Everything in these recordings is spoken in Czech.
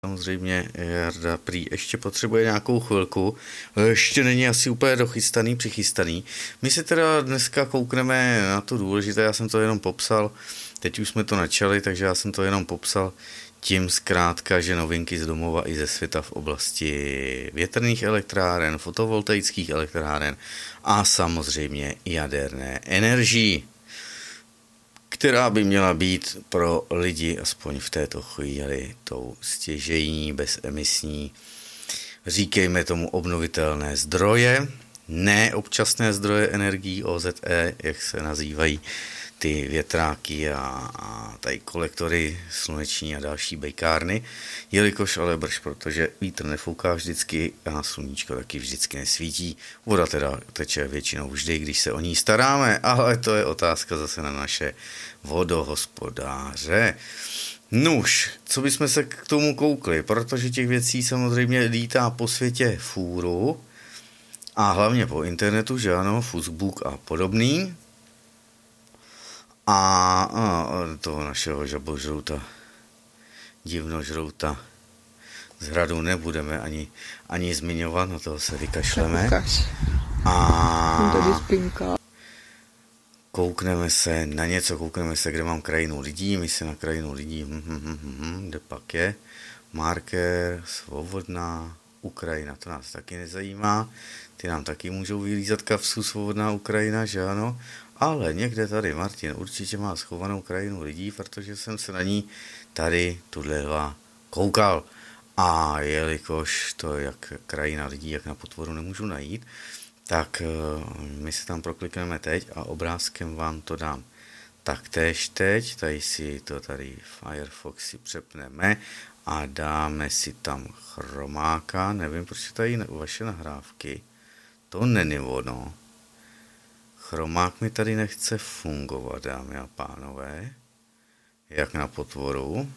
Samozřejmě Jarda prý ještě potřebuje nějakou chvilku, ještě není asi úplně přichystaný. My si teda dneska koukneme na to důležité, já jsem to jenom popsal, teď už jsme to načali, takže já jsem to jenom popsal tím zkrátka, že novinky z domova i ze světa v oblasti větrných elektráren, fotovoltaických elektráren a samozřejmě jaderné energií, která by měla být pro lidi aspoň v této chvíli tou stěžejní, bezemisní, říkejme tomu obnovitelné zdroje, ne občasné zdroje energií OZE, jak se nazývají ty větráky a tady kolektory sluneční a další bejkárny, jelikož ale brž, protože vítr nefouká vždycky a sluníčko taky vždycky nesvítí. Voda teda teče většinou vždy, když se o ní staráme, ale to je otázka zase na naše vodohospodáře. Nuž, co bychom se k tomu koukli, protože těch věcí samozřejmě lítá po světě fůru a hlavně po internetu, že ano, Facebook a podobný. A toho našeho žabožrouta, divnožrouta z hradu nebudeme ani zmiňovat, na toho se vykašleme. A koukneme se na něco, kde mám krajinu lidí, my se na krajinu lidí, kde pak je, marker, svobodná Ukrajina, to nás taky nezajímá, ty nám taky můžou vylízat kapsu, svobodná Ukrajina, že ano, ale někde tady Martin určitě má schovanou krajinu lidí, protože jsem se na ní tady tuhle koukal. A jelikož to jak krajina lidí, jak na potvoru nemůžu najít, tak my se tam proklikneme teď a obrázkem vám to dám taktéž teď. Tady si to tady Firefox si přepneme a dáme si tam chromáka. Nevím, proč tady vaše nahrávky. To není ono. Chromák mi tady nechce fungovat, dámy a pánové, jak na potvoru.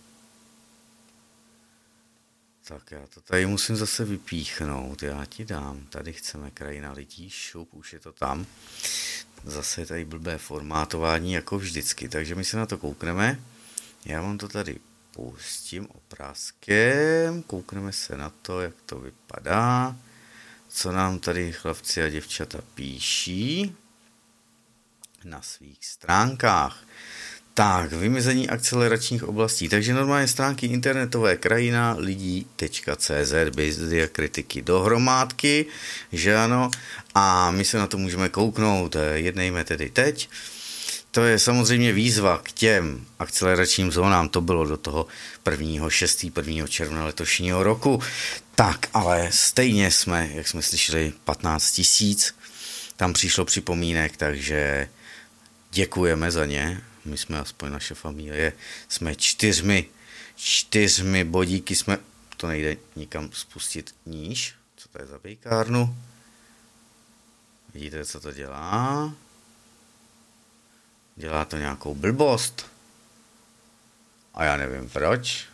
Tak já to tady musím zase vypíchnout, já ti dám, tady chceme krajina lidí, šup, už je to tam. Zase je tady blbé formátování jako vždycky, takže my se na to koukneme. Já vám to tady pustím obrázkem, koukneme se na to, jak to vypadá, co nám tady chlapci a děvčata píší na svých stránkách. Tak, vymezení akceleračních oblastí. Takže normálně stránky internetové krajina lidí.cz bez diakritiky dohromádky, že ano, a my se na to můžeme kouknout. Jednejme tedy teď. To je samozřejmě výzva k těm akceleračním zónám, to bylo do toho 1. června letošního roku. Tak, ale stejně jsme, jak jsme slyšeli, 15 000, tam přišlo připomínek, takže děkujeme za ně. My jsme aspoň naše familie, jsme čtyřmi bodíky jsme, to nejde nikam spustit níž. Co to je za bejkárnu? Vidíte, co to dělá? Dělá to nějakou blbost. A já nevím proč.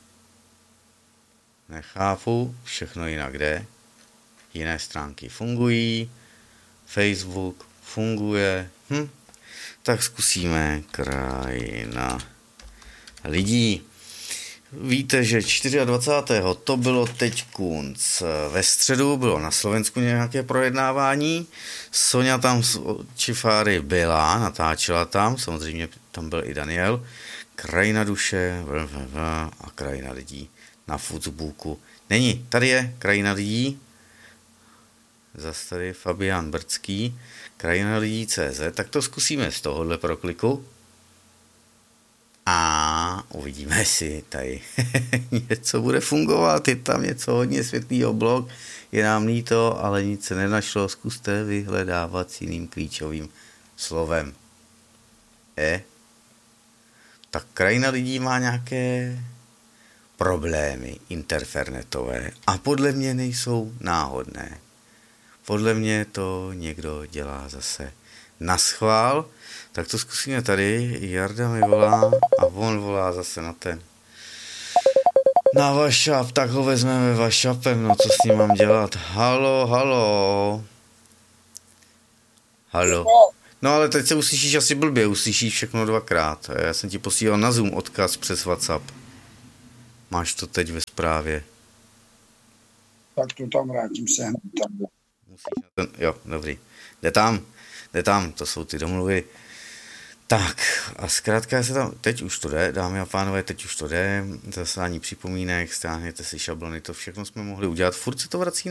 Nechápu, všechno jinak jde. Jiné stránky fungují, Facebook funguje, tak zkusíme krajina lidí. Víte, že 24. to bylo teď ve středu, bylo na Slovensku nějaké projednávání. Sonja tam z Čifáry byla, natáčela tam, samozřejmě tam byl i Daniel. Krajina duše a krajina lidí na Facebooku. Není, tady je krajina lidí. Zase tady Fabián Brdský, krajina lidí CZ, tak to zkusíme z tohohle prokliku a uvidíme, jestli tady něco bude fungovat, je tam něco hodně světlýho blok, je nám líto, ale nic se nenašlo, zkuste vyhledávat s jiným klíčovým slovem. Tak krajina lidí má nějaké problémy internetové a podle mě nejsou náhodné. Podle mě to někdo dělá zase naschvál, tak to zkusíme tady. Jarda mi volá a on volá zase na ten. Na WhatsApp, tak ho vezmeme WhatsAppem, no co s ním mám dělat? Halo. No ale teď se uslyšíš asi blbě, uslyšíš všechno dvakrát. Já jsem ti posílal na Zoom odkaz přes WhatsApp. Máš to teď ve zprávě. Tak to tam vrátím se hned tam. Musíš na ten, jo, dobrý. Jde tam, to jsou ty domluvy. Tak a zkrátka se tam, teď už to jde, dámy a pánové, teď už to jde, zaslání připomínek, stáhněte si šablony, to všechno jsme mohli udělat, furt se to vrací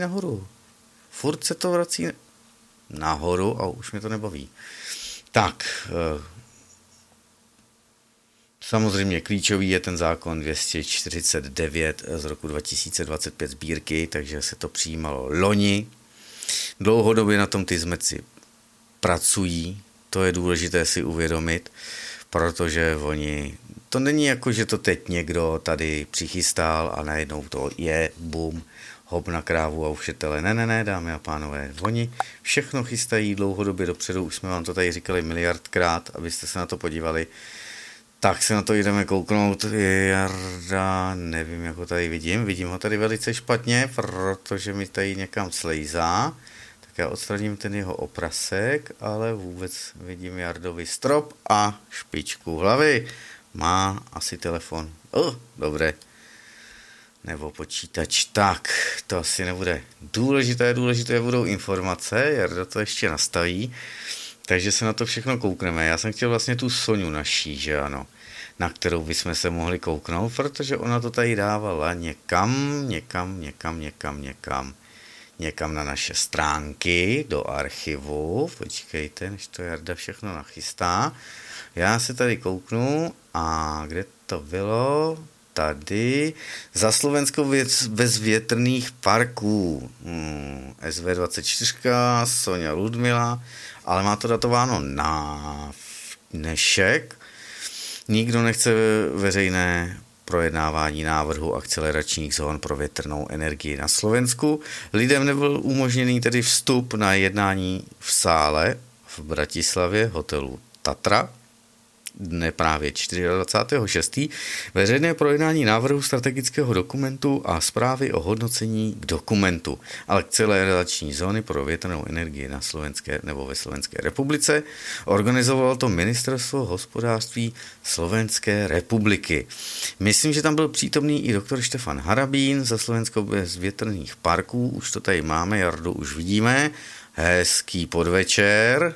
nahoru a už mě to nebaví. Tak, samozřejmě klíčový je ten zákon 249 z roku 2025 sbírky, takže se to přijímalo loni. Dlouhodobě na tom ty zmeci pracují, to je důležité si uvědomit, protože oni, to není jako, že to teď někdo tady přichystal a najednou to je, bum, hop na krávu a ušetele. Ne, dámy a pánové, oni všechno chystají dlouhodobě dopředu, už jsme vám to tady říkali miliardkrát, abyste se na to podívali. Tak se na to jdeme kouknout, Jarda, nevím, jak ho tady vidím ho tady velice špatně, protože mi tady někam slejzá. Já odstraním ten jeho oprasek, ale vůbec vidím Jardovi strop a špičku hlavy. Má asi telefon. Dobré. Nebo počítač. Tak, to asi nebude důležité budou informace. Jarda to ještě nastaví. Takže se na to všechno koukneme. Já jsem chtěl vlastně tu Soňu naší, že ano, na kterou bychom se mohli kouknout, protože ona to tady dávala někam na naše stránky, do archivu. Počkejte, než to Jarda všechno nachystá. Já se tady kouknu a kde to bylo? Tady. Za Slovensko bez větrných parků. SV24, Soňa Ludmila, ale má to datováno na dnešek. Nikdo nechce veřejné projednávání návrhu akceleračních zón pro větrnou energii na Slovensku. Lidem nebyl umožněný tedy vstup na jednání v sále v Bratislavě hotelu Tatra dne právě 24.6. veřejné projednání návrhu strategického dokumentu a zprávy o hodnocení k dokumentu akcelerační zóny pro větrnou energii na Slovenské nebo ve Slovenské republice. Organizovalo to Ministerstvo hospodářství Slovenské republiky. Myslím, že tam byl přítomný i doktor Štefan Harabín za Slovensko bez větrných parků. Už to tady máme, Jardu už vidíme. Hezký podvečer.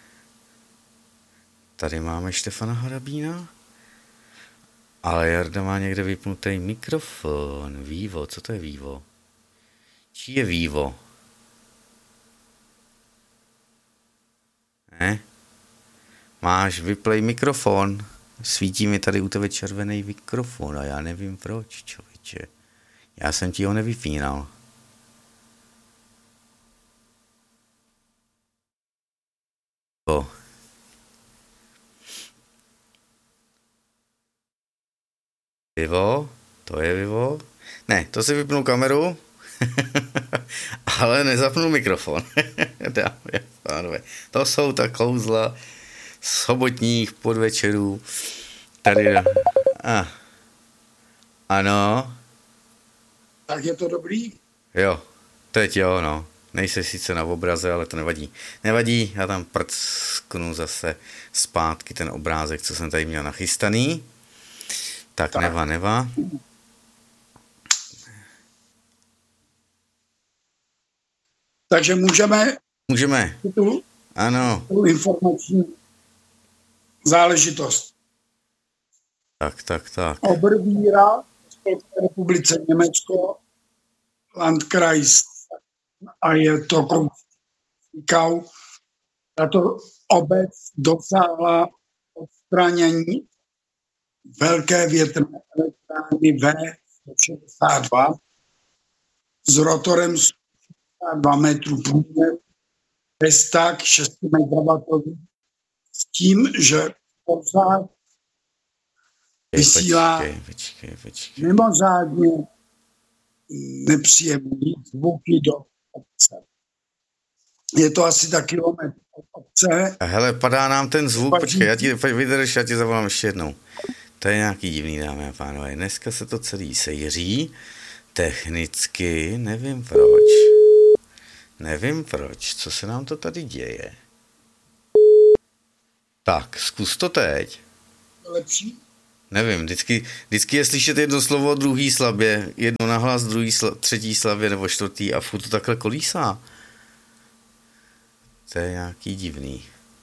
Tady máme Štefana Harabína, ale Jarda má někde vypnutý mikrofon. Vivo, co to je Vivo? Čí je Vivo? Ne? Máš vyplej mikrofon. Svítí mi tady u tebe červený mikrofon a já nevím proč, člověče. Já jsem ti ho nevypínal. Vivo, to je Vivo. Ne, to si vypnu kameru, ale nezapnu mikrofon. Dámy a pánové, to jsou ta kouzla sobotních podvečerů. Tady, ano. Tak je to dobrý? Jo, teď jo, no. Nejsi sice na obraze, ale to nevadí. Nevadí, já tam prcknu zase zpátky ten obrázek, co jsem tady měl nachystaný. Tak. Neva. Takže můžeme. Ano. Tu informační záležitost. Tak. Obervíra v Spolkové republice Německo, Landkreis a je to Kau. Tato obec dosáhla odstranění velké větrné elektrárny V162 s rotorem 62 metrů průměru, bez tak 6 MW, s tím, že pořád vysílá mimořádně nepříjemný zvuky do obce. Je to asi tak kilometr od obce. Hele, padá nám ten zvuk, počkej, já ti zavolám ještě jednou. To je nějaký divný, dámy a pánové. Dneska se to celý sejří. Technicky, nevím proč, co se nám to tady děje. Tak, zkus to teď. Lepší? Nevím, vždycky je slyšet jedno slovo, druhý slabě, jedno nahlas, třetí slabě nebo čtvrtý a furt to takhle kolísá. To je nějaký divný.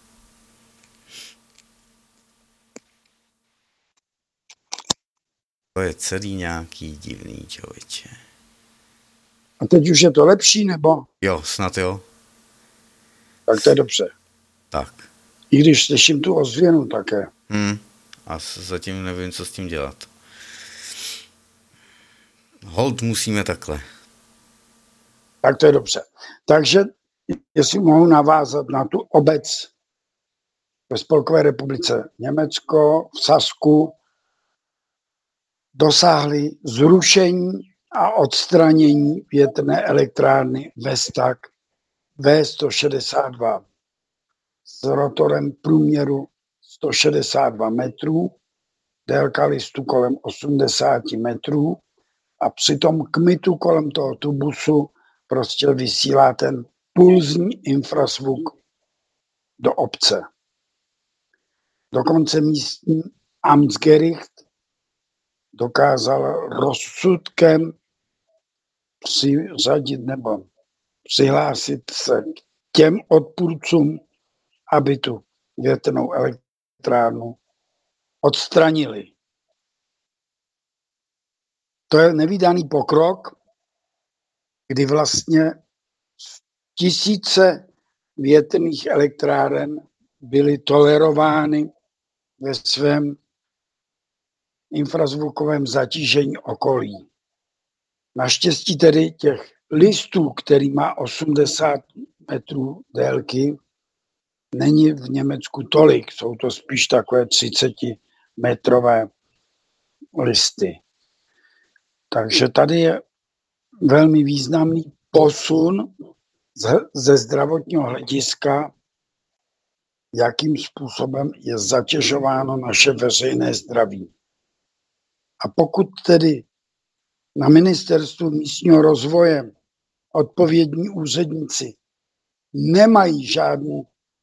To je celý nějaký divný, člověče. A teď už je to lepší, nebo? Jo, snad jo. Tak to je dobře. Tak. I když slyším tu ozvěnu také. A zatím nevím, co s tím dělat. Hold musíme takhle. Tak to je dobře. Takže, jestli mohu navázat na tu obec ve Spolkové republice Německo, v Sasku, dosáhli zrušení a odstranění větrné elektrárny Vestak V162 s rotorem průměru 162 metrů, délka listu kolem 80 metrů a přitom kmitu kolem toho tubusu prostě vysílá ten pulzní infrazvuk do obce. Dokonce místní Amtsgericht dokázal rozsudkem přiřadit nebo přihlásit se k těm odpůrcům, aby tu větrnou elektrárnu odstranili. To je nevídaný pokrok, kdy vlastně tisíce větrných elektráren byly tolerovány ve svém infrazvukovém zatížení okolí. Naštěstí tedy těch listů, který má 80 metrů délky, není v Německu tolik. Jsou to spíš takové 30-metrové listy. Takže tady je velmi významný posun ze zdravotního hlediska, jakým způsobem je zatěžováno naše veřejné zdraví. A pokud tedy na Ministerstvu místního rozvoje odpovědní úředníci nemají žádné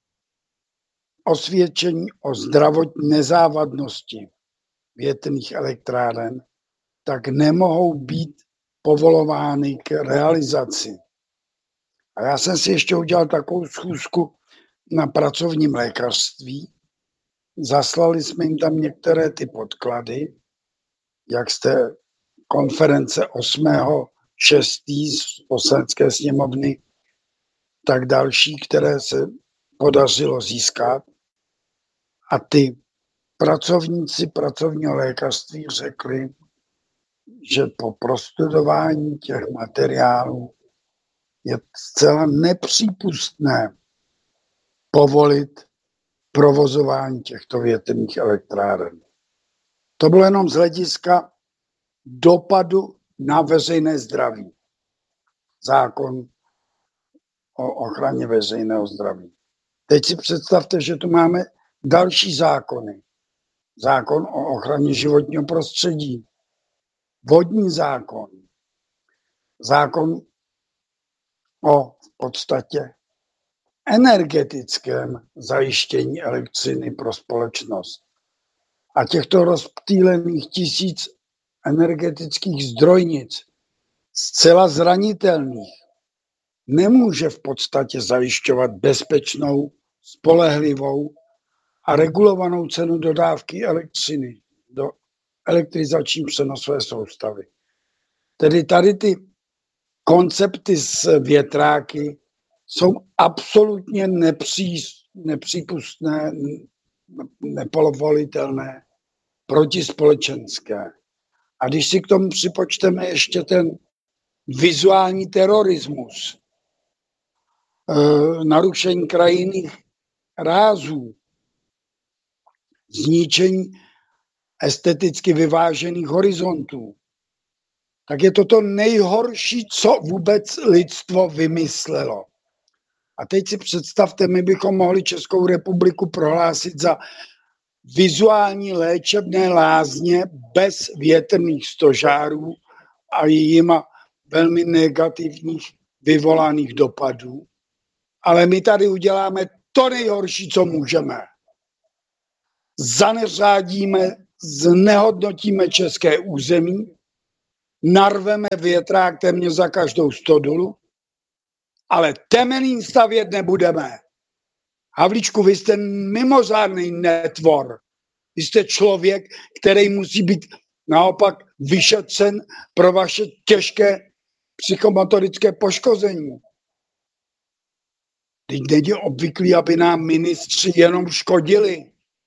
osvědčení o zdravotní nezávadnosti větrných elektráren, tak nemohou být povolovány k realizaci. A já jsem si ještě udělal takovou schůzku na pracovním lékařství. Zaslali jsme jim tam některé ty podklady, jak z té konference 8.6. z Poslanecké sněmovny, tak další, které se podařilo získat. A ty pracovníci pracovního lékařství řekli, že po prostudování těch materiálů je zcela nepřípustné povolit provozování těchto větrných elektráren. To bylo jenom z hlediska dopadu na veřejné zdraví. Zákon o ochraně veřejného zdraví. Teď si představte, že tu máme další zákony. Zákon o ochraně životního prostředí, vodní zákon, zákon o v podstatě energetickém zajištění elektřiny pro společnost. A těchto rozptýlených 1000 energetických zdrojnic, zcela zranitelných, nemůže v podstatě zajišťovat bezpečnou, spolehlivou a regulovanou cenu dodávky elektřiny do elektrizační přenosové soustavy. Tedy tady ty koncepty s větráky jsou absolutně nepřípustné, nepovolitelné, protispolečenské. A když si k tomu připočteme ještě ten vizuální terorismus, narušení krajinných rázů, zničení esteticky vyvážených horizontů, tak je to to nejhorší, co vůbec lidstvo vymyslelo. A teď si představte, my bychom mohli Českou republiku prohlásit za vizuální léčebné lázně bez větrných stožárů a jejima velmi negativních vyvolaných dopadů. Ale my tady uděláme to nejhorší, co můžeme. Zaneřádíme znehodnotíme české území, narveme větrák téměř za každou stodulu, ale Temelín stavět nebudeme. Havlíčku, vy jste mimořádný netvor. Vy jste člověk, který musí být naopak vyšetřen pro vaše těžké psychomotorické poškození. Teď není obvyklý, aby nám ministři jenom škodili.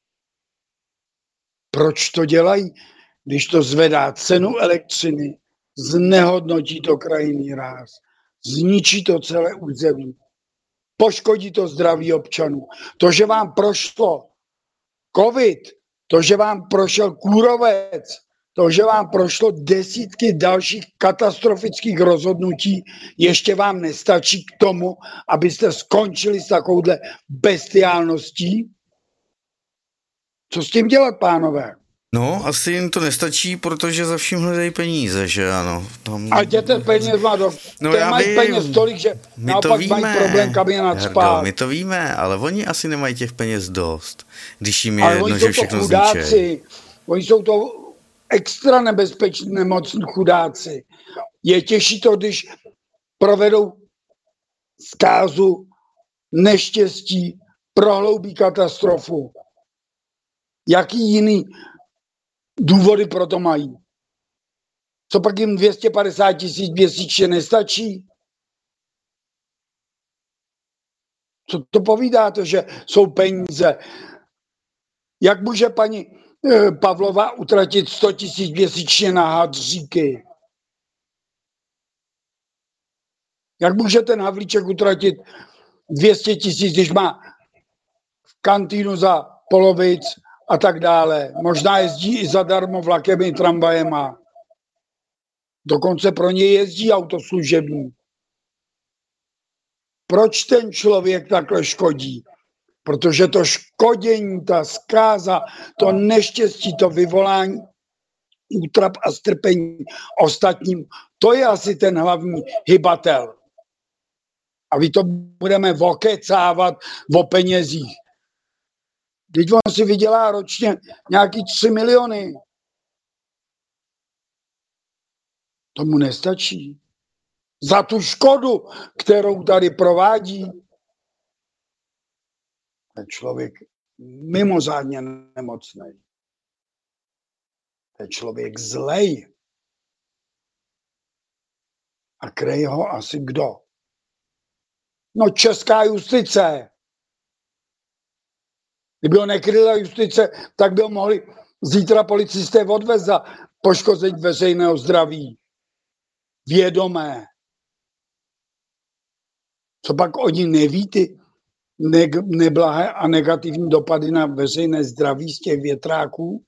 Proč to dělají? Když to zvedá cenu elektřiny, znehodnotí to krajinný ráz, zničí to celé území, poškodí to zdraví občanů. To, že vám prošlo covid, to, že vám prošel kůrovec, to, že vám prošlo desítky dalších katastrofických rozhodnutí, ještě vám nestačí k tomu, abyste skončili s takovouhle bestiálností? Co s tím dělat, pánové? No, asi jim to nestačí, protože za vším hledají peníze, že ano. Tam... A jděte peněz má do... No mají peněz tolik, že naopak mají problém, kam je nadspát. My to víme, ale oni asi nemají těch peněz dost, když jim je ale jedno, že všechno zničí. Oni jsou to extra nebezpeční nemocní chudáci. Je těžší to, když provedou zkázu, neštěstí, prohloubí katastrofu. Jaký jiný důvody pro to mají? Co pak jim 250 000 měsíčně nestačí? Co to povídáte, že jsou peníze? Jak může paní Pavlova utratit 100 000 měsíčně na hadříky? Jak může ten Havlíček utratit 200 000, když má v kantýnu za polovic a tak dále? Možná jezdí i zadarmo vlakem i tramvajema. Dokonce pro něj jezdí autoslužební. Proč ten člověk takhle škodí? Protože to škodění, ta zkáza, to neštěstí, to vyvolání útrap a strpení ostatním, to je asi ten hlavní hybatel. A vy to budeme okecávat o penězích. Teď on si vydělá ročně nějaký 3 miliony. Tomu nestačí. Za tu škodu, kterou tady provádí, ten člověk mimořádně nemocný. Ten člověk zlej. A kryje ho asi kdo? No česká justice. Kdyby ho nekryla justice, tak by ho mohli zítra policisté odvést za poškození veřejného zdraví. Vědomé. Co pak oni neví ty neblahé a negativní dopady na veřejné zdraví z těch větráků?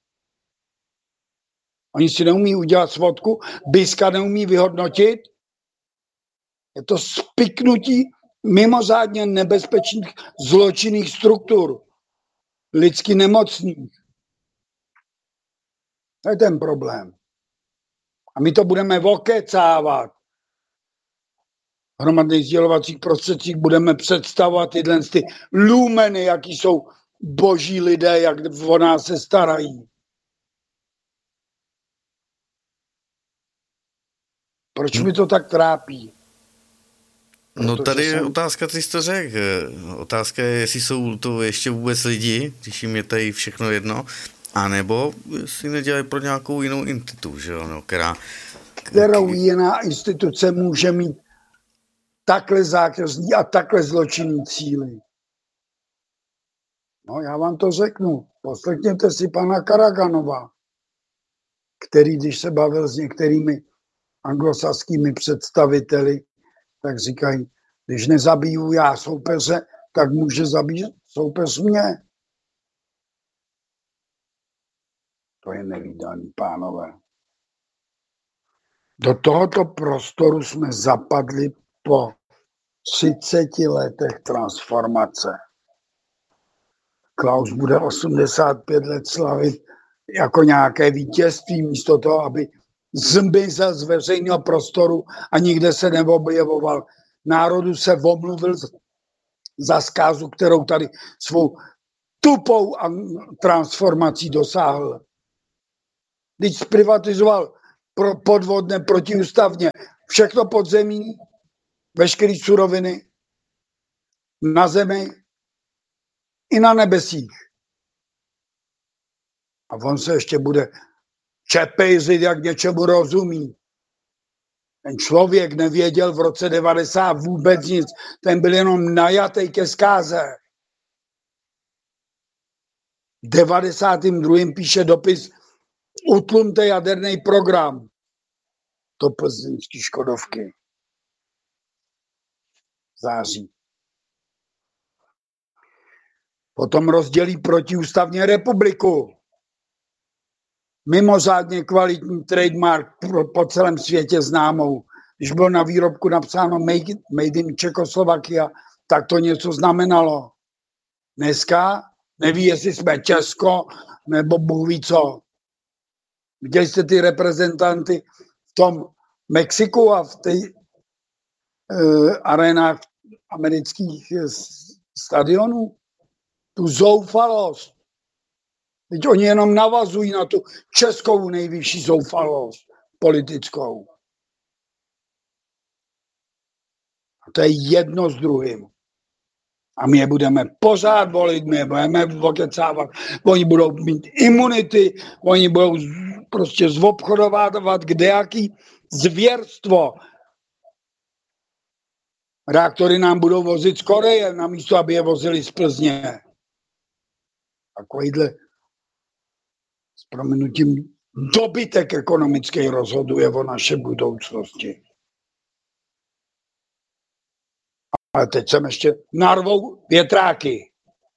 Oni si neumí udělat svodku, BISka neumí vyhodnotit. Je to spiknutí mimořádně nebezpečných zločinných struktur, lidsky nemocných. To je ten problém. A my to budeme okecávat. V hromadných sdělovacích prostředcích budeme představovat tyhle ty lumeny, jaký jsou boží lidé, jak o nás se starají. Proč mi to tak trápí? No tady je otázka, ty jsi to řekl. Otázka je, jestli jsou to ještě vůbec lidi, když jim je tady všechno jedno, anebo si nedělají pro nějakou jinou instituci, že jo, kterou jiná instituce může mít takhle zákeřní a takhle zločinný cíly. No, já vám to řeknu. Poslechněte si pana Karaganova, který, když se bavil s některými anglosaskými představiteli, tak říkají, když nezabiju já soupeře, tak může zabít soupeř mě. To je nevídaný, pánové. Do tohoto prostoru jsme zapadli po 30 letech transformace. Klaus bude 85 let slavit jako nějaké vítězství, místo toho, aby zmizel z veřejného prostoru a nikde se neobjevoval. Národu se omluvil za zkázu, kterou tady svou tupou transformací dosáhl. Když zprivatizoval podvodné, protiústavně všechno pod zemí, veškeré suroviny na zemi i na nebesích. A on se ještě bude čepejzit, jak něčemu rozumí. Ten člověk nevěděl v roce 90 vůbec nic. Ten byl jenom najatý ke zkáze. V 92. píše dopis: utlumte jaderný program. To plzeňský Škodovky. Září. Potom rozdělí protiústavně republiku. Mimořádně kvalitní trademark po celém světě známou. Když bylo na výrobku napsáno Made in Czechoslovakia, tak to něco znamenalo. Dneska neví, jestli jsme Česko nebo Bůh ví co. Viděli jste ty reprezentanty v tom Mexiku a v těch arenách amerických stadionů? Tu zoufalost. Teď oni jenom navazují na tu českou nejvyšší zoufalost politickou. A to je jedno s druhým. A my je budeme pořád volit, my je budeme okecávat. Oni budou mít imunity, oni budou prostě zobchodovávat kdejaký zvěrstvo. Reaktory nám budou vozit z Koreje, namísto aby je vozili z Plzně. Takovýhle s prominutím dobytek ekonomický rozhoduje o naše budoucnosti. Ale teď sem ještě narvou větráky.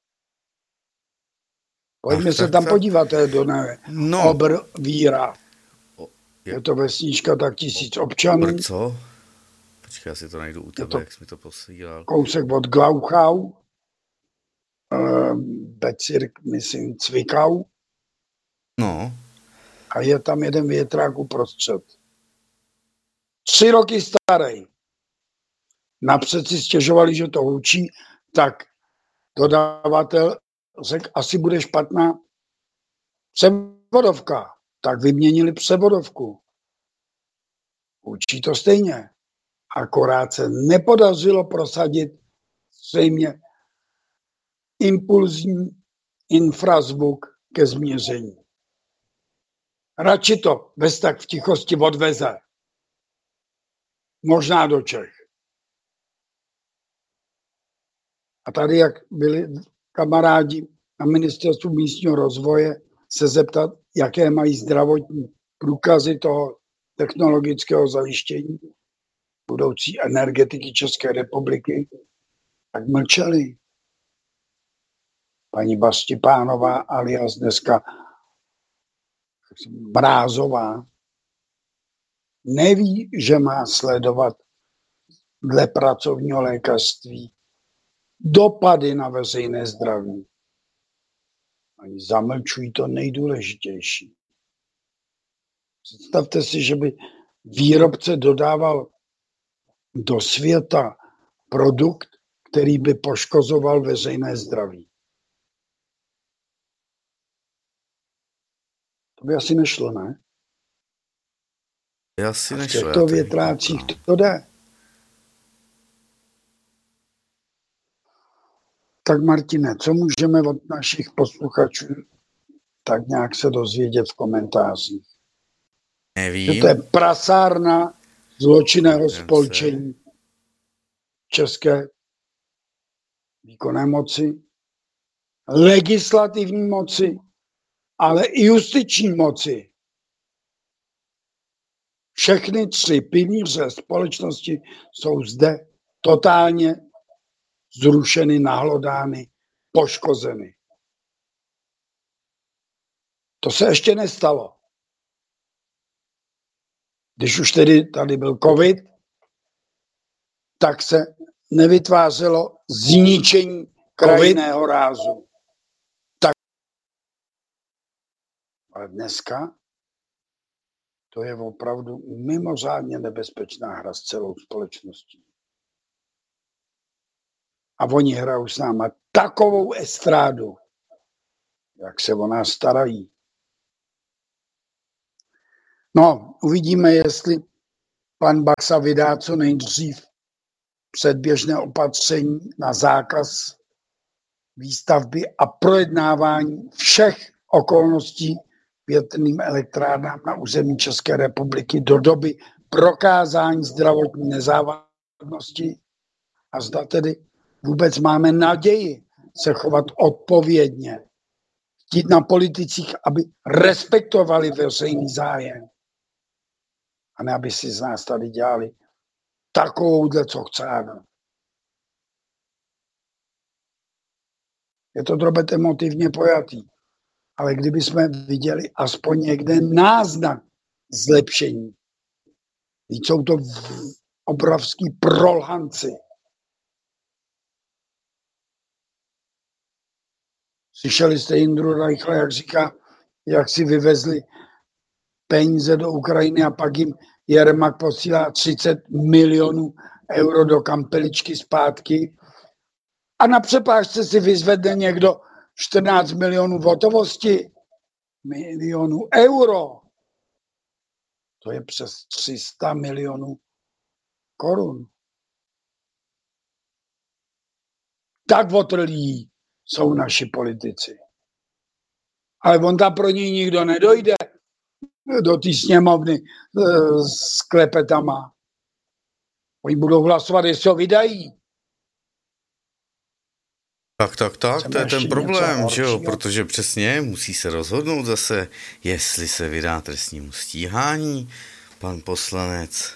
Pojďme se tam podívat, to je do Obervíra. Je to vesnička tak 1000 občanů. Co? Počkej, já si to najdu u tebe, jak jsi mi to posílal. Kousek od Glauchau. Bezirk, myslím, Cvikau. No. A je tam jeden větrák uprostřed. 3 roky starý. Napřed si stěžovali, že to hučí, tak dodavatel řekl, asi bude špatná převodovka. Tak vyměnili převodovku. Hučí to stejně. Akorát se nepodařilo prosadit zřejmě impulzní infrazvuk ke změření. Radši to Vestak v tichosti odveze. Možná do Čech. A tady, jak byli kamarádi na ministerstvu místního rozvoje, se zeptat, jaké mají zdravotní průkazy toho technologického zajištění budoucí energetiky České republiky, tak mlčeli. Paní Bastipánová alias dneska Mrázová neví, že má sledovat dle pracovního lékařství dopady na veřejné zdraví. Oni zamlčují to nejdůležitější. Představte si, že by výrobce dodával do světa produkt, který by poškozoval veřejné zdraví. To by asi nešlo, ne? Asi nešlo. V těchto větrácích to jde. Tak Martine, co můžeme od našich posluchačů tak nějak se dozvědět v komentářích? Nevím. Že to je prasárna zločinného spolčení české výkonné moci, legislativní moci, ale i justiční moci. Všechny 3 pilíře společnosti jsou zde totálně zrušeny, nahlodány, poškozeny. To se ještě nestalo. Když už tedy tady byl covid, tak se nevytvářelo zničení krajinného rázu. Tak. Ale dneska to je opravdu mimořádně nebezpečná hra s celou společností. A oni hrajou s náma takovou estrádu, jak se o nás starají. No, uvidíme, jestli pan Baxa vydá co nejdřív předběžné opatření na zákaz výstavby a projednávání všech okolností větrným elektrárnám na území České republiky do doby prokázání zdravotní nezávadnosti a zda tedy vůbec máme naději se chovat odpovědně. Chtít na politicích, aby respektovali veřejný zájem a ne aby si z nás tady dělali takovouhle, co chceme. Je to drobet emotivně pojatý, ale kdyby jsme viděli aspoň někde náznak zlepšení, jsou to obrovský prolhanci. Slyšeli jste Jindru Reichle, jak říká, jak si vyvezli peníze do Ukrajiny a pak jim Jermak posílá 30 milionů euro do kampeličky zpátky a na přepážce si vyzvedne někdo 14 milionů v hotovosti. Milionů euro. To je přes 300 milionů korun. Tak otrlí jsou naši politici. Ale on tam pro něj nikdo nedojde do té sněmovny s klepetama. Oni budou hlasovat, jestli ho vydají. Tak, to je ten problém, že jo, protože přesně musí se rozhodnout zase, jestli se vydá trestnímu stíhání pan poslanec.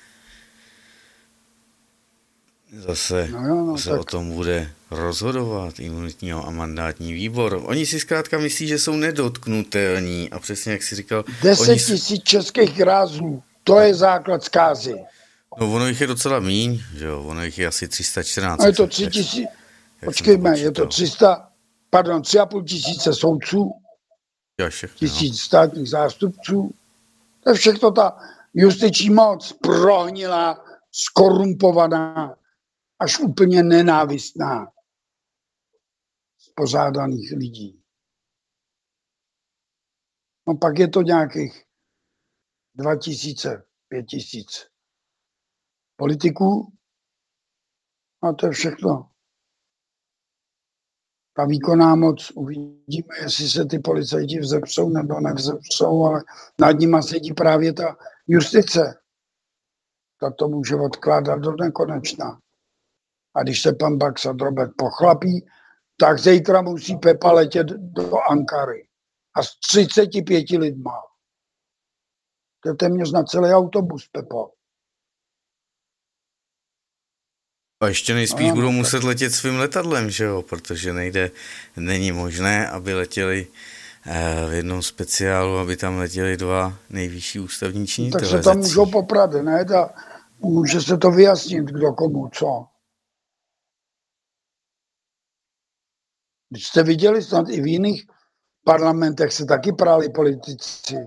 Zase o tom bude rozhodovat imunitní a mandátní výbor. Oni si zkrátka myslí, že jsou nedotknutelní a přesně jak si říkal... 10 000 českých grázlů, to je základ zkázy. No ono jich je docela míň, že jo, ono jich je asi 314. No je to 3 000, počkejme, je to 3,5 tisíce soudců, 1000 státních zástupců, to je všechno ta justiční moc prohnilá, skorumpovaná, až úplně nenávistná z pořádaných lidí. No pak je to nějakých 2000, 5000 politiků a to je všechno. Ta výkonná moc, uvidíme, jestli se ty policajti vzepřou nebo nevzepřou, ale nad nima sedí právě ta justice. Ta to může odkládat do nekonečna. A když se pan Baxa drobet pochlapí, tak zítra musí Pepa letět do Ankary. A s 35 lidma. To je téměř na celý autobus, Pepo. A ještě nejspíš budou muset letět svým letadlem, že jo, protože není možné, aby letěli v jednom speciálu, aby tam letěli 2 nejvyšší ústavní činitelé. Tak se tam můžou poprat, ne? Může se to vyjasnit, kdo komu, co. Když jste viděli, snad i v jiných parlamentech se taky prali politici.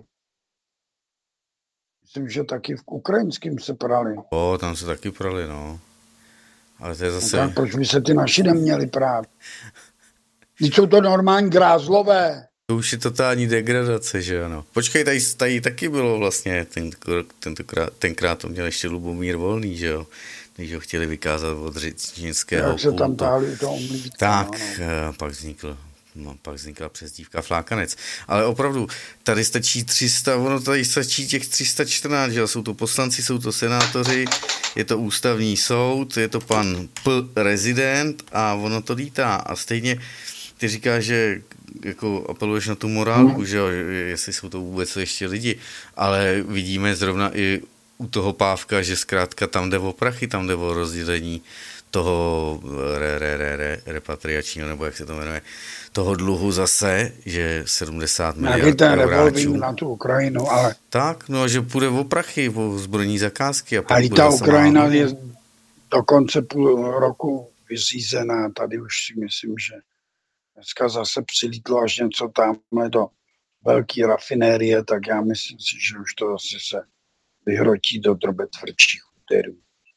Myslím, že taky v ukrajinském se prali. Tam se taky prali, no. Ale to je zase... No tak proč by se ty naši neměli prát? Když jsou to normální grázlové. To už je totální degradace, že ano. Počkej, tady taky bylo vlastně, tenkrát to měl ještě Lubomír Volný, že jo, když ho chtěli vykázat od řečnického Jak se tam táhli to omlítka. Tak, pak vznikla přezdívka Flákanec. Ale opravdu, tady stačí 300, tady stačí těch 314, že jsou to poslanci, jsou to senátoři, je to ústavní soud, je to pan rezident a ono to lítá. A stejně ty říkáš, že jako apeluješ na tu morálku, že jo, jestli jsou to vůbec ještě lidi, ale vidíme zrovna i u toho Pávka, že zkrátka tam jde o prachy, tam jde o rozdělení toho repatriačního, nebo jak se to jmenuje, toho dluhu zase, že 70 miliard euráčů. Na tu Ukrajinu, ale... Tak, no, že půjde o prachy, o zbrojní zakázky. A i ta Ukrajina je do konce půl roku vyřízená, tady už si myslím, že dneska zase přilítlo až něco tamhle do velké rafinérie, tak já myslím si, že už to zase se vyhrotí do drobe tvrdších úderů.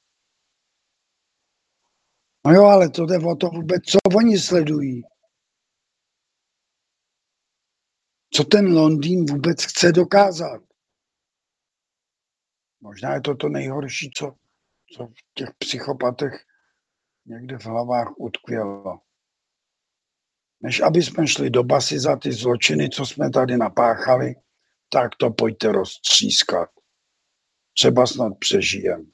No jo, ale to jde o to vůbec, co oni sledují. Co ten Londýn vůbec chce dokázat. Možná je to nejhorší, co v těch psychopatech někde v hlavách utkvělo. Než aby jsme šli do basy za ty zločiny, co jsme tady napáchali, tak to pojďte roztřískat. Třeba snad přežijem.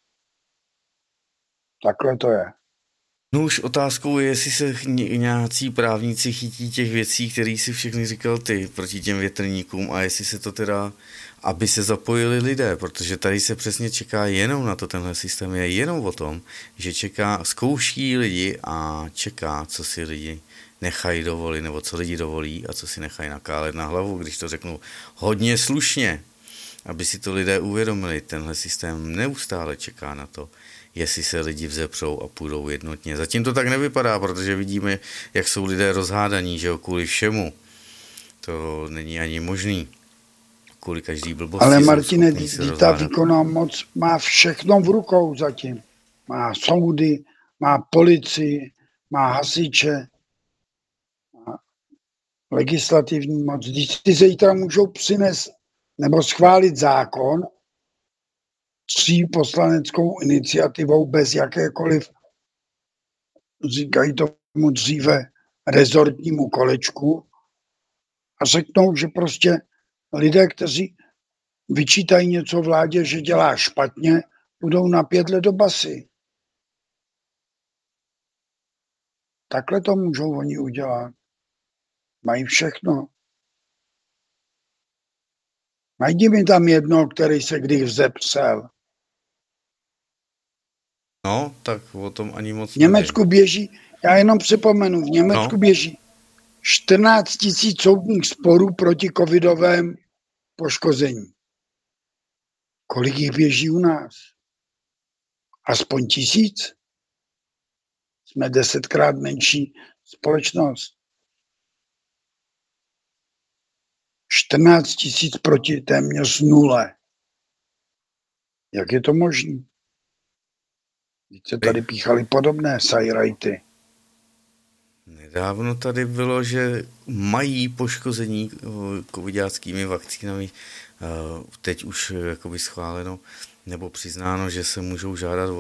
Takhle to je. No už otázkou je, jestli se nějací právníci chytí těch věcí, které si všechny říkal ty proti těm větrníkům, a jestli se to teda, aby se zapojili lidé, protože tady se přesně čeká jenom na to, tenhle systém je jenom o tom, že zkouší lidi a čeká, co si lidi nechají dovolit, nebo co lidi dovolí a co si nechají nakálet na hlavu, když to řeknu hodně slušně, aby si to lidé uvědomili. Tenhle systém neustále čeká na to, jestli se lidi vzepřou a půjdou jednotně. Zatím to tak nevypadá, protože vidíme, jak jsou lidé rozhádaní, že jo, kvůli všemu. To není ani možný. Kvůli každý blbosti. Ale Martine, ta výkonná moc má všechno v rukou zatím. Má soudy, má policii, má hasiče, má legislativní moc. Když si zítra můžou přinést nebo schválit zákon 3 poslaneckou iniciativou bez jakékoliv, říkají tomu dříve, rezortnímu kolečku a řeknou, že prostě lidé, kteří vyčítají něco vládě, že dělá špatně, budou na 5 let do basy. Takhle to můžou oni udělat. Mají všechno. Najdi mi tam jedno, který se kdy vzepřel. No, tak o tom ani moc v Německu běží, já jenom připomenu, v Německu běží 14 000 soudních sporů proti covidovém poškození. Kolik jich běží u nás? Aspoň 1000? Jsme 10krát menší společnost. 14 000 proti téměř 0. Jak je to možné? Teď se tady píchali podobné sajrajty. Nedávno tady bylo, že mají poškození covidáckými vakcínami teď už jakoby schváleno nebo přiznáno, že se můžou žádat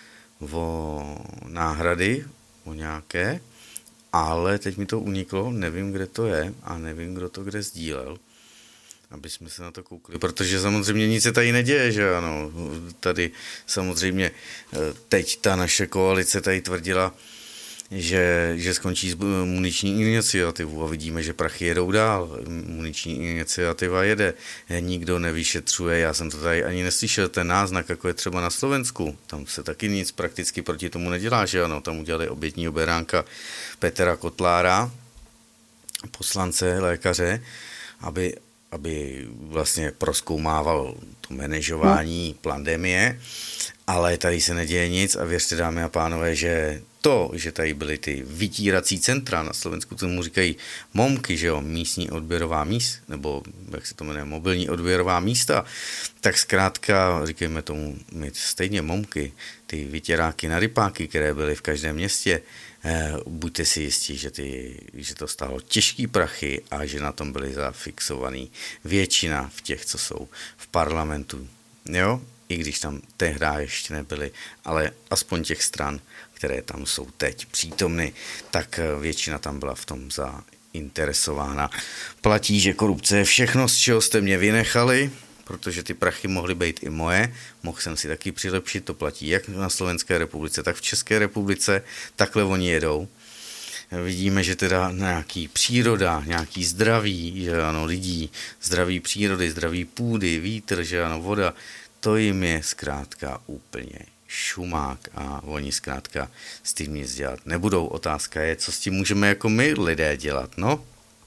o náhrady, o nějaké, ale teď mi to uniklo, nevím, kde to je a nevím, kdo to kde sdílel, aby jsme se na to koukli, protože samozřejmě nic se tady neděje, že ano, tady samozřejmě teď ta naše koalice tady tvrdila, že skončí s muniční iniciativu a vidíme, že prachy jedou dál. Muniční iniciativa jede. Nikdo nevyšetřuje, já jsem to tady ani neslyšel, ten náznak, jako je třeba na Slovensku. Tam se taky nic prakticky proti tomu nedělá, že ano, tam udělali obětního beránka Petra Kotlára, poslance, lékaře, aby vlastně prozkoumával to manažování pandemie, ale tady se neděje nic a věřte, dámy a pánové, že to, že tady byly ty vytírací centra, na Slovensku tomu říkají MOMky, že jo, místní odběrová míst, nebo jak se to jmenuje, mobilní odběrová místa, tak zkrátka, říkejme tomu, my stejně MOMky, ty vytěráky na rypáky, které byly v každém městě, buďte si jistí, že to stálo těžký prachy a že na tom byly zafixovaný většina v těch, co jsou v parlamentu, jo, i když tam tehdy ještě nebyly, ale aspoň těch stran, které tam jsou teď přítomny, tak většina tam byla v tom zainteresována. Platí, že korupce je všechno, z čeho jste mě vynechali, protože ty prachy mohly být i moje, mohl jsem si taky přilepšit, to platí jak na Slovenské republice, tak v České republice, takhle oni jedou. Vidíme, že teda nějaký příroda, nějaký zdraví, že ano, lidí, zdraví přírody, zdraví půdy, vítr, že ano, voda, to jim je zkrátka úplně šumák a oni zkrátka s tím nic dělat nebudou. Otázka je, co s tím můžeme jako my lidé dělat, no?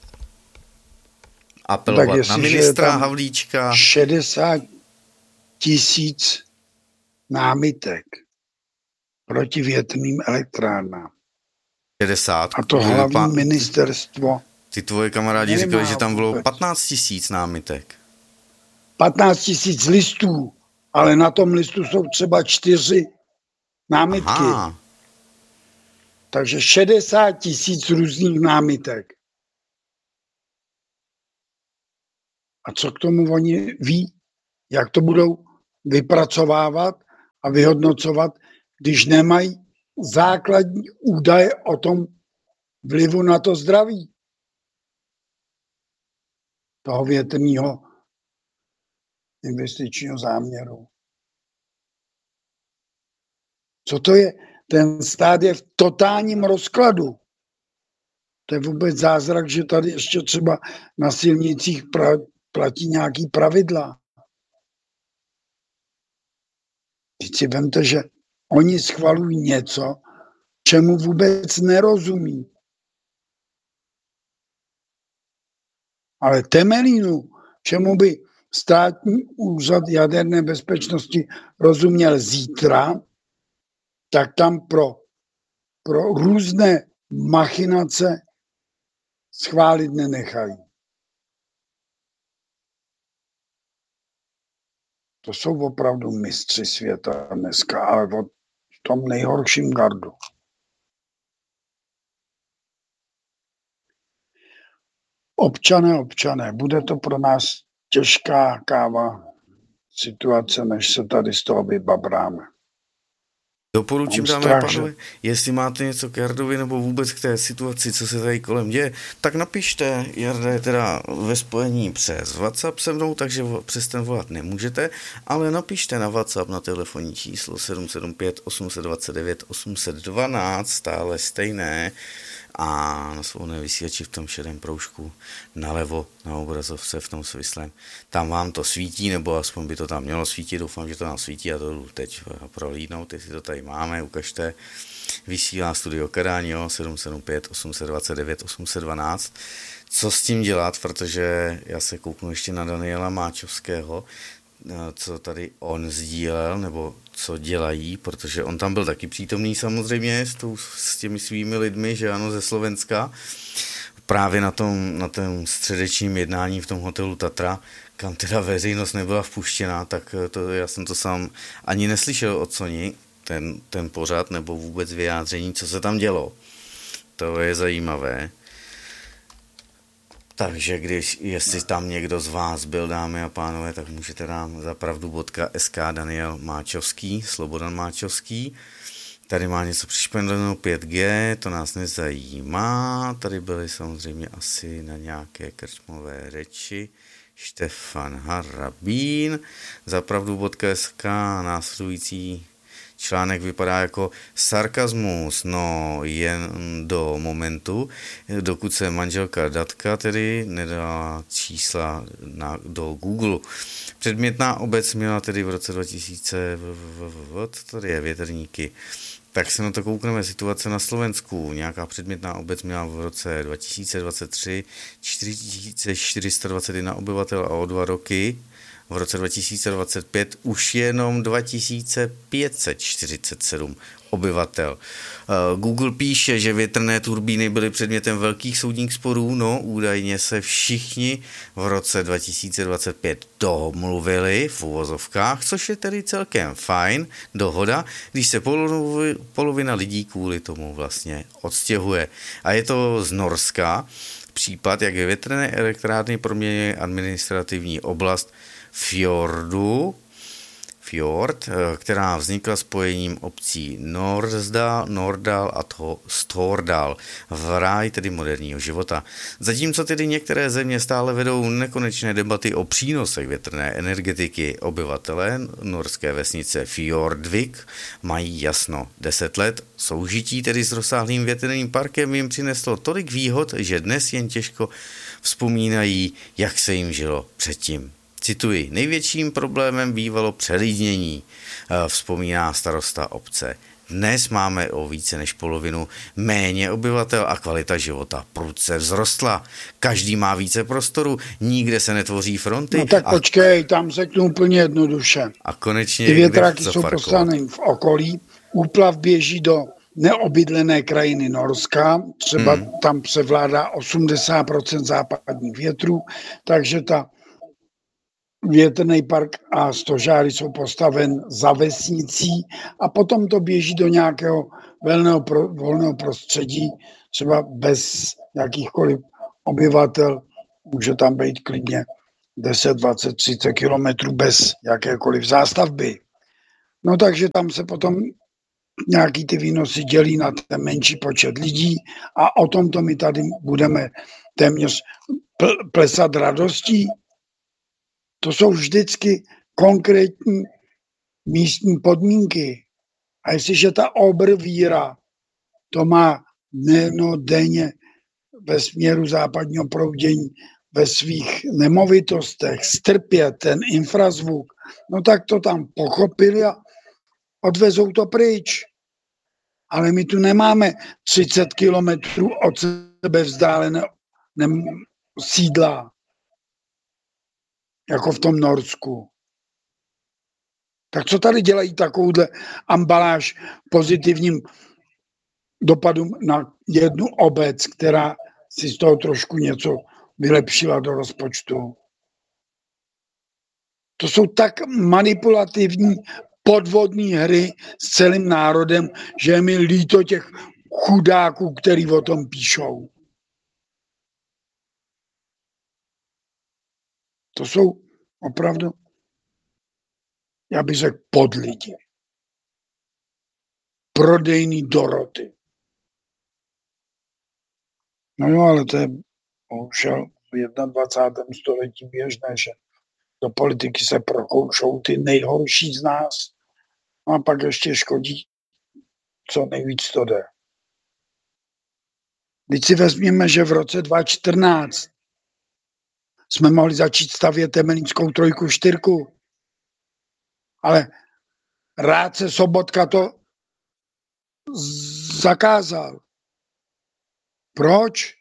Apelovat na ministra Havlíčka. 60 000 námitek proti větrným elektrárnám. 60. A to hlavní ministerstvo. Ty tvoje kamarádi říkali, že tam bylo 15 000 námitek. 15 000 listů, ale na tom listu jsou třeba 4 námitky. Aha. Takže 60 000 různých námitek. A co k tomu oni ví? Jak to budou vypracovávat a vyhodnocovat, když nemají základní údaje o tom vlivu na to zdraví toho větrného investičního záměru. Co to je? Ten stát je v totálním rozkladu. To je vůbec zázrak, že tady ještě třeba na silnicích platí nějaký pravidla. Teď si vemte, že oni schvalují něco, čemu vůbec nerozumí. Ale temelinu, čemu by státní úřad jaderné bezpečnosti rozuměl zítra, tak tam pro různé machinace schválit nenechají. To jsou opravdu mistři světa dneska, ale v tom nejhorším gardu. Občané, bude to pro nás těžká káva situace, než se tady z toho vybabráme. Doporučím, dámy a pánové, jestli máte něco k Jardovi nebo vůbec k té situaci, co se tady kolem děje, tak napište. Jarda je teda ve spojení přes WhatsApp se mnou, takže přes ten volat nemůžete, ale napište na WhatsApp na telefonní číslo 775 829 812, stále stejné, a na svobodné vysílači v tom šedém proužku nalevo na obrazovce v tom svislém. Tam vám to svítí, nebo aspoň by to tam mělo svítit, doufám, že to nám svítí, a to jdu teď prolídnout, jestli to tady máme, ukažte. Vysílá Studio Kadaň, 775 829 812. Co s tím dělat, protože já se kouknu ještě na Daniela Máčovského, co tady on sdílel, nebo co dělají, protože on tam byl taky přítomný samozřejmě s těmi svými lidmi, že ano, ze Slovenska, právě na tom středečním jednání v tom hotelu Tatra, kam teda veřejnost nebyla vpuštěná, tak já jsem to sám ani neslyšel od Soni, ten pořad, nebo vůbec vyjádření, co se tam dělo. To je zajímavé. Takže jestli tam někdo z vás byl, dámy a pánové, tak můžete dát zapravdu.sk Daniel Máčovský, Slobodan Máčovský. Tady má něco přišpendleno 5G, to nás nezajímá. Tady byli samozřejmě asi na nějaké krčmové řeči. Štefan Harabín, zapravdu.sk, následující článek vypadá jako sarkazmus, no jen do momentu, dokud se manželka Datka tedy nedala čísla do Google. Předmětná obec měla tedy v roce 2000, tady je větrníky, tak se na to koukneme, situace na Slovensku. Nějaká předmětná obec měla v roce 2023 4421 obyvatel a o 2 roky v roce 2025 už jenom 2547 obyvatel. Google píše, že větrné turbíny byly předmětem velkých soudních sporů, no údajně se všichni v roce 2025 domluvili v uvozovkách, což je tedy celkem fajn dohoda, když se polovina lidí kvůli tomu vlastně odstěhuje. A je to z Norska případ, jak větrné elektrárny proměňuje administrativní oblast Fjord, která vznikla spojením obcí Norddal a Stordal v ráji tedy moderního života. Zatímco tedy některé země stále vedou nekonečné debaty o přínosech větrné energetiky, obyvatelé norské vesnice Fjordvik mají jasno. 10 let soužití tedy s rozsáhlým větrným parkem jim přineslo tolik výhod, že dnes jen těžko vzpomínají, jak se jim žilo předtím. Cituji, největším problémem bývalo přelidnění, vzpomíná starosta obce. Dnes máme o více než polovinu méně obyvatel a kvalita života prudce vzrostla. Každý má více prostoru, nikde se netvoří fronty. No tak počkej, tam řeknu úplně jednoduše. A konečně ty větráky jsou postaveny v okolí, úplav běží do neobydlené krajiny Norska, třeba tam převládá 80% západních větrů, takže ta větrný park a stožáry jsou postaven za vesnicí a potom to běží do nějakého volného prostředí, třeba bez jakýchkoliv obyvatel, může tam být klidně 10, 20, 30 kilometrů bez jakékoliv zástavby. No takže tam se potom nějaký ty výnosy dělí na ten menší počet lidí a o tomto my tady budeme téměř plesat radostí. To jsou vždycky konkrétní místní podmínky. A jestliže ta obrvíra to má denně ve směru západního proudění ve svých nemovitostech strpět ten infrazvuk, no tak to tam pochopili a odvezou to pryč. Ale my tu nemáme 30 kilometrů od sebe vzdálené sídla, jako v tom Norsku. Tak co tady dělají takovouhle ambaláž pozitivním dopadům na jednu obec, která si z toho trošku něco vylepšila do rozpočtu? To jsou tak manipulativní podvodní hry s celým národem, že je mi líto těch chudáků, který o tom píšou. To jsou opravdu, já bych řekl, podlidi. Prodejný Doroty. No jo, ale to je bohužel v 21. století běžné, že do politiky se prokoušou ty nejhorší z nás a pak ještě škodí, co nejvíc to jde. Když si vezměme, že v roce 2014 jsme mohli začít stavět Temelínskou 3, 4, ale rádce Sobotka to zakázal. Proč?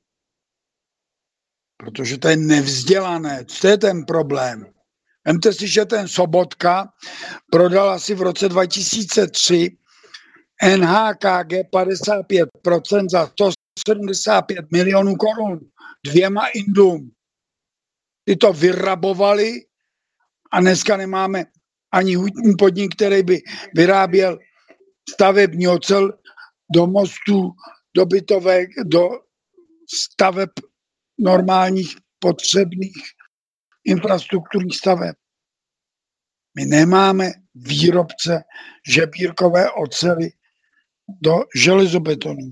Protože to je nevzdělané. To je ten problém. Vemte si, že ten Sobotka prodal asi v roce 2003 NHKG 55% za 175 milionů korun 2 Indům. Ty to vyrabovali a dneska nemáme ani hutní podnik, který by vyráběl stavební ocel do mostů, do bytovek, do staveb normálních potřebných infrastrukturních staveb. My nemáme výrobce žebírkové ocely do železobetonu.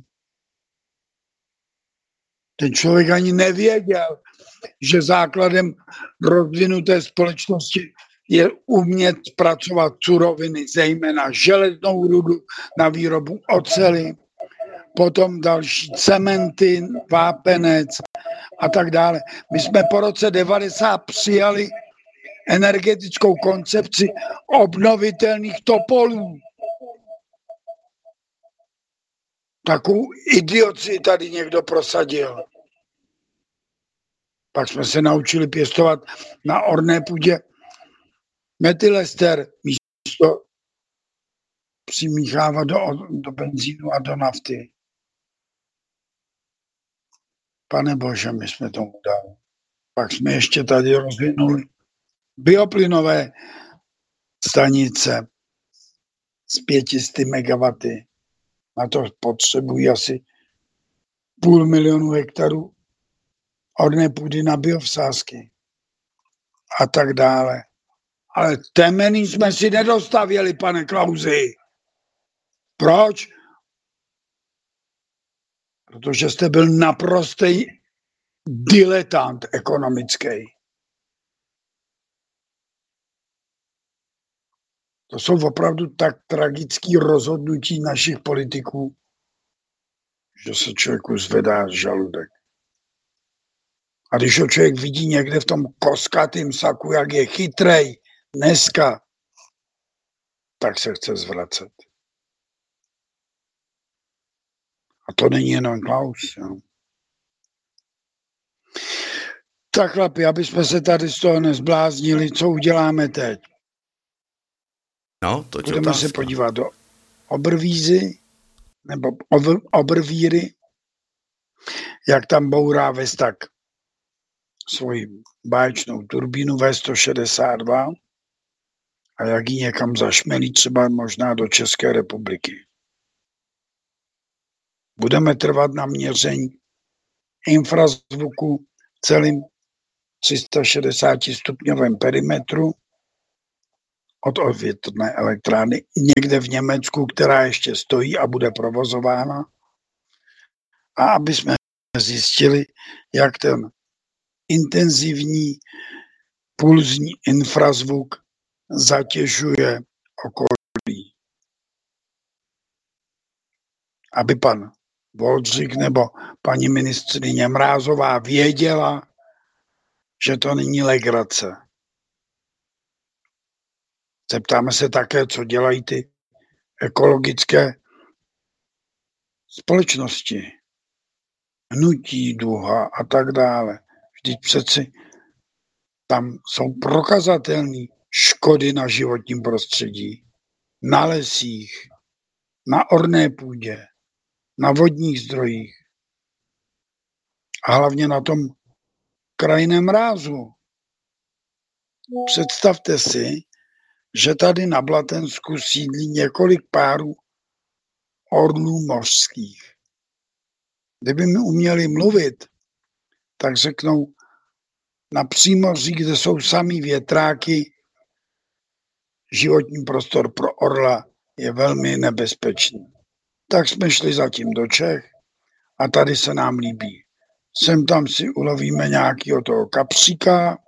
Ten člověk ani nevěděl, že základem rozvinuté společnosti je umět zpracovat suroviny, zejména železnou rudu na výrobu oceli, potom další cementy, vápenec a tak dále. My jsme po roce 90 přijali energetickou koncepci obnovitelných topolů. Takovou idioci tady někdo prosadil. Pak jsme se naučili pěstovat na orné půdě metylester místo přimíchávat do benzínu a do nafty. Pane Bože, my jsme tomu dali. Pak jsme ještě tady rozvinuli bioplynové stanice s 500 MW. Na to potřebují asi 500 000 hektarů orné půdy na biovsázky a tak dále. Ale Temelín jsme si nedostavěli, pane Klausi. Proč? Protože jste byl naprostý diletant ekonomický. To jsou opravdu tak tragické rozhodnutí našich politiků, že se člověku zvedá žaludek. A když ho člověk vidí někde v tom koskatým saku, jak je chytrej dneska, tak se chce zvracet. A to není jenom Klaus. Jo. Tak chlapi, aby jsme se tady z toho nezbláznili, co uděláme teď? No, to budeme se podívat do Obervízy, nebo Obervíry, jak tam bourá Vestak svoji báječnou turbínu V162 a jak ji někam zašmelí, třeba možná do České republiky. Budeme trvat na měření infrazvuku 360 stupňovém perimetru od větrné elektrárny někde v Německu, která ještě stojí a bude provozována. A aby jsme zjistili, jak ten intenzivní pulzní infrazvuk zatěžuje okolí. Aby pan Voldřich nebo paní ministryně Mrázová věděla, že to není legrace. Zeptáme se také, co dělají ty ekologické společnosti, hnutí Duha a tak dále. Vždyť přeci tam jsou prokazatelné škody na životním prostředí, na lesích, na orné půdě, na vodních zdrojích a hlavně na tom krajinném rázu. Představte si, že tady na Blatensku sídlí několik párů orlů mořských. Kdyby mi uměli mluvit, tak řeknou, na přímoří, kde jsou samý větráky, životní prostor pro orla je velmi nebezpečný. Tak jsme šli zatím do Čech a tady se nám líbí. Sem tam si ulovíme nějakého toho kapříka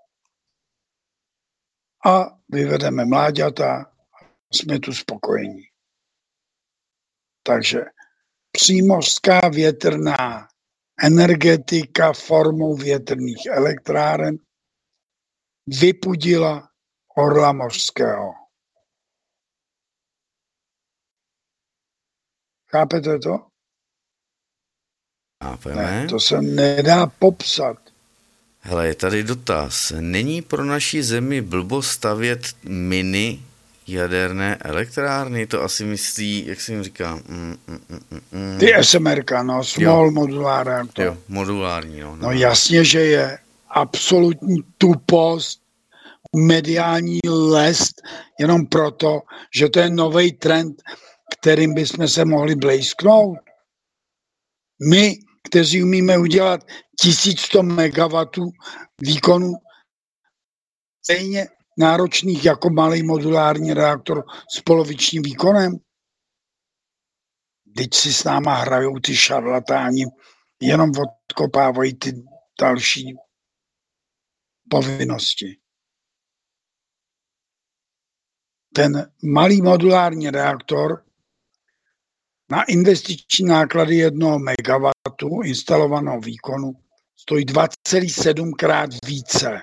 a vyvedeme mláďata, jsme tu spokojení. Takže přímořská větrná energetika formou větrných elektráren vypudila orla mořského. Chápete to? Chápeme. Ne, to se nedá popsat. Hele, je tady dotaz. Není pro naši zemi blbo stavět mini jaderné elektrárny? To asi myslí, jak se jim říká? Ty SMRK, no, small modular reactor. Jo, modulární, no. No jasně, že je absolutní tupost, mediální lest, jenom proto, že to je nový trend, kterým bychom se mohli blejsknout. My, kteří umíme udělat 1100 MW výkonu stejně náročných jako malý modulární reaktor s polovičním výkonem. Teď si s náma hrajou ty šarlatáni, jenom odkopávají ty další povinnosti. Ten malý modulární reaktor na investiční náklady 1 MW instalovaného výkonu stojí 2,7 krát více.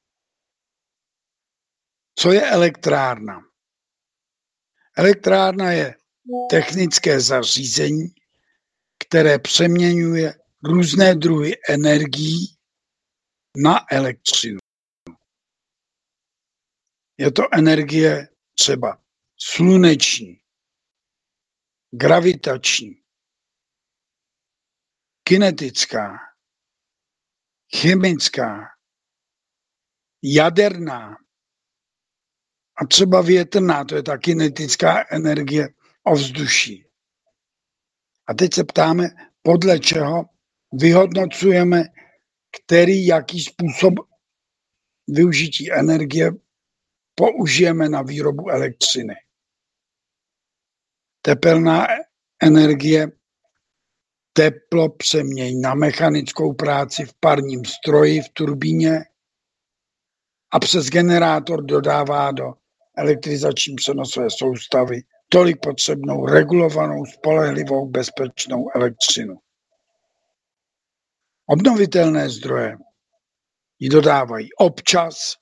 Co je elektrárna? Elektrárna je technické zařízení, které přeměňuje různé druhy energií na elektřinu. Je to energie třeba sluneční, gravitační, kinetická, chemická, jaderná a třeba větrná, to je ta kinetická energie ovzduší. A teď se ptáme, podle čeho vyhodnocujeme, jaký způsob využití energie použijeme na výrobu elektřiny. Tepelná energie teplo přemění na mechanickou práci v parním stroji, v turbíně a přes generátor dodává do elektrizační přenosové soustavy tolik potřebnou regulovanou, spolehlivou, bezpečnou elektřinu. Obnovitelné zdroje ji dodávají občas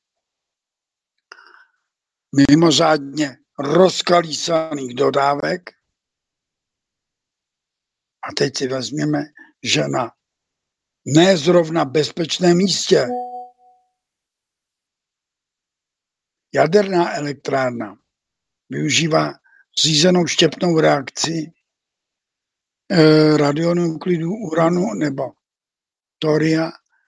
mimořádně rozkalísaných dodávek. A teď si vezměme, že na nezrovna bezpečném místě jaderná elektrárna využívá řízenou štěpnou reakci radionuklidu uranu nebo toria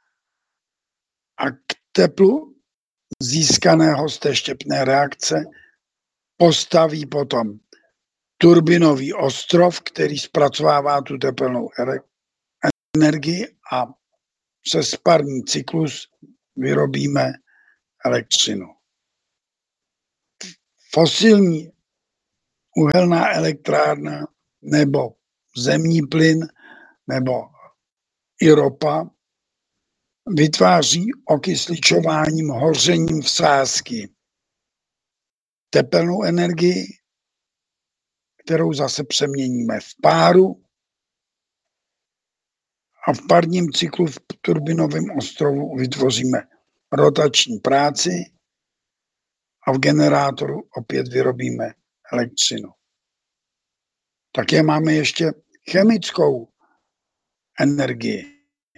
a k teplu získaného z té štěpné reakce postaví potom turbinový ostrov, který zpracovává tu tepelnou energii a přes parní cyklus vyrobíme elektřinu. Fosilní uhelná elektrárna nebo zemní plyn nebo i ropa vytváří okysličováním, hořením vsázky tepelnou energii, kterou zase přeměníme v páru a v parním cyklu v turbinovém ostrovu vytvoříme rotační práci a v generátoru opět vyrobíme elektřinu. Také máme ještě chemickou energii.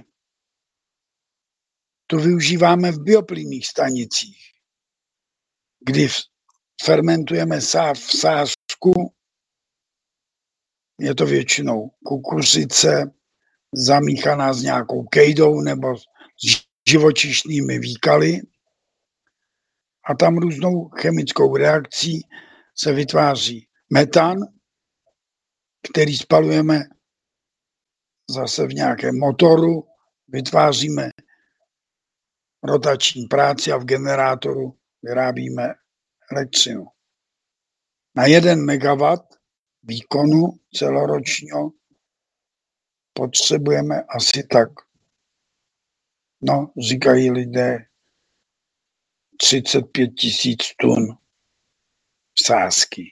Tu využíváme v bioplynných stanicích, kdy fermentujeme vsázku, je to většinou kukuřice, zamíchaná s nějakou kejdou nebo s živočišnými výkaly. A tam různou chemickou reakcí se vytváří metan, který spalujeme zase v nějakém motoru, vytváříme rotační práci a v generátoru vyrábíme elektřinu. Na 1 MW výkonu celoročního potřebujeme asi tak, říkají lidé, 35 000 tun vsázky.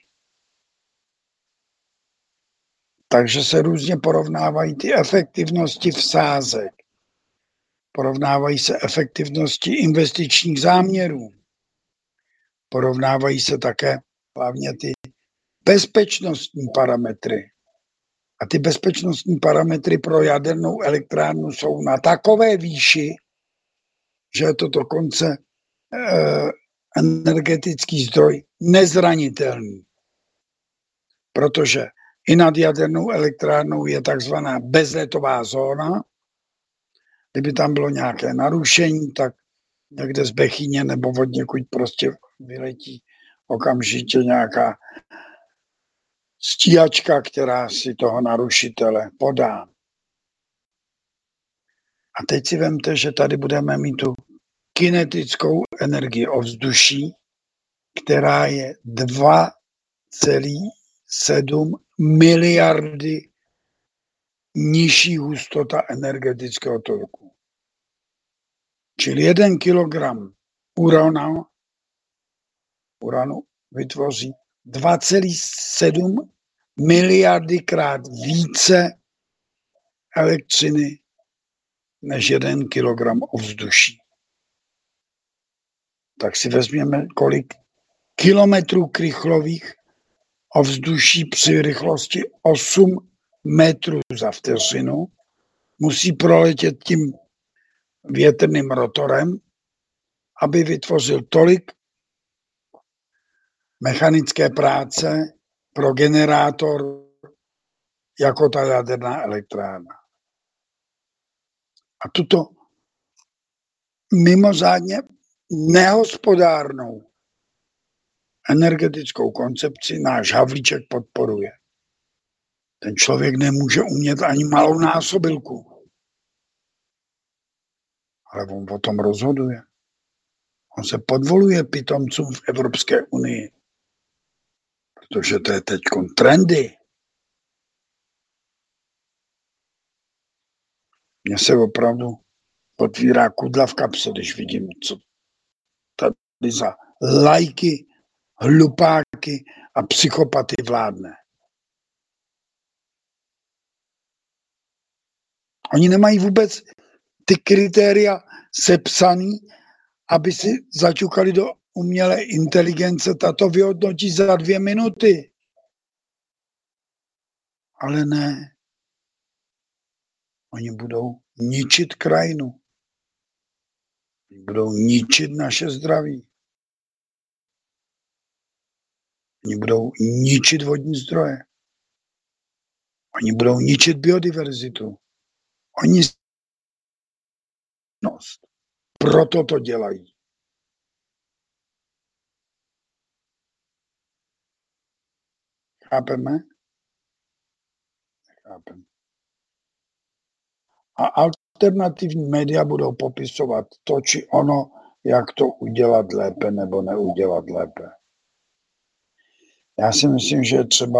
Takže se různě porovnávají ty efektivnosti vsázek. Porovnávají se efektivnosti investičních záměrů. Porovnávají se také hlavně ty bezpečnostní parametry. A ty bezpečnostní parametry pro jadernou elektrárnu jsou na takové výši, že je to dokonce energetický zdroj nezranitelný. Protože i nad jadernou elektrárnou je takzvaná bezletová zóna. Kdyby tam bylo nějaké narušení, tak někde z Bechyně nebo od někud prostě vyletí okamžitě nějaká stíhačka, která si toho narušitele podá. A teď si vemte, že tady budeme mít tu kinetickou energii ovzduší, která je 2,7 miliardy nižší hustota energetického torku. Čili 1 kilogram uranu vytvoří 2,7 miliardy krát více elektřiny než 1 kilogram ovzduší. Tak si vezměme, kolik kilometrů krychlových ovzduší při rychlosti 8 metrů za vteřinu musí proletět tím větrným rotorem, aby vytvořil tolik mechanické práce pro generátor jako ta jaderná elektrárna. A tuto mimořádně nehospodárnou energetickou koncepci náš Havlíček podporuje. Ten člověk nemůže umět ani malou násobilku. Ale on o tom rozhoduje. On se podvoluje pitomcům v Evropské unii. Protože to je teď trendy. Mně se opravdu otvírá kudla v kapse, když vidím, co tady za lajky, hlupáky a psychopaty vládne. Oni nemají vůbec ty kritéria sepsaný, aby si zaťukali do umělé inteligence, tato vyhodnotí za 2 minuty. Ale ne. Oni budou ničit krajinu. Oni budou ničit naše zdraví. Oni budou ničit vodní zdroje. Oni budou ničit biodiverzitu. Oni proto to dělají. Chápeme? Chápeme. A alternativní média budou popisovat to či ono, jak to udělat lépe nebo neudělat lépe. Já si myslím, že třeba